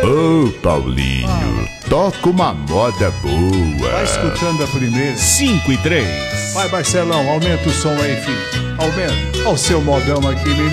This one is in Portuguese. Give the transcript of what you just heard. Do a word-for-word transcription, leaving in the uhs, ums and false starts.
Ô, Paulinho, toca uma moda boa. Vai escutando a primeira. cinco e três. Vai, Marcelão, aumenta o som aí, filho. Aumenta. Olha o seu modão aqui, menino.